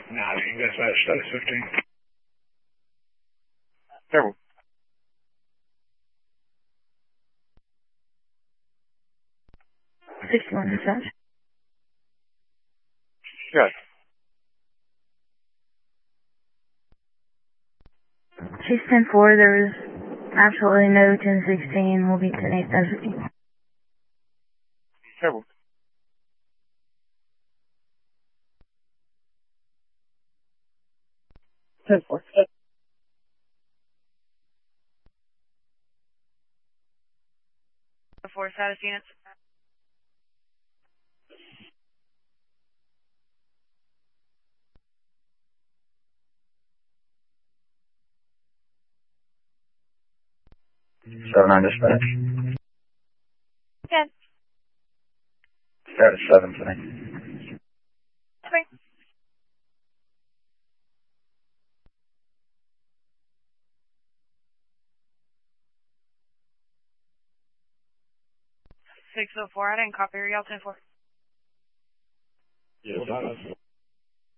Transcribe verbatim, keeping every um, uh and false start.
Nah, you can go slash status fifteen. Terrible. sixty-one dispatch. Good. Chase ten four, there was absolutely no ten sixteen. We'll be ten eight status fifteen. Terrible. ten four. Four status units. Seven nine dispatch. Ten. Status seven tonight. Okay. Six oh four. I didn't copy her. Y'all ten four. Yes,